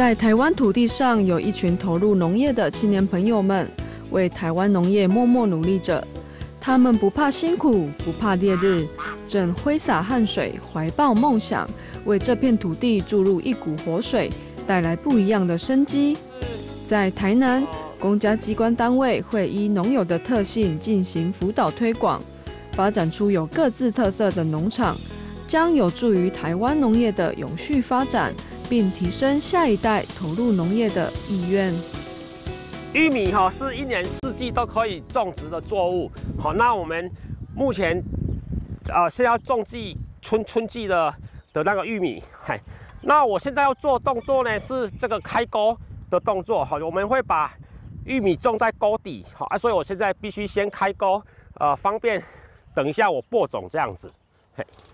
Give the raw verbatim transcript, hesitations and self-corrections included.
在台湾土地上，有一群投入农业的青年朋友们，为台湾农业默默努力着。他们不怕辛苦，不怕烈日，正挥洒汗水，怀抱梦想，为这片土地注入一股活水，带来不一样的生机。在台南，公家机关单位会依农友的特性进行辅导推广，发展出有各自特色的农场，将有助于台湾农业的永续发展，并提升下一代投入农业的意愿。 玉米哈是一年四季都可以种植的作物，好，那我们目前呃是要种季春春季的的那个玉米，嗨，那我现在要做动作呢是这个开沟的动作，好，我们会把玉米种在沟底，好啊，所以我现在必须先开沟，呃，方便等一下我播种这样子，嘿。